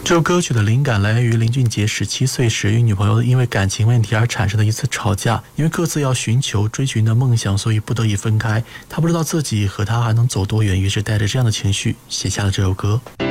这首歌曲的灵感来源于林俊杰17岁时与女朋友因为感情问题而产生的一次吵架，因为各自要追寻的梦想，所以不得已分开。他不知道自己和他还能走多远，于是带着这样的情绪写下了这首歌。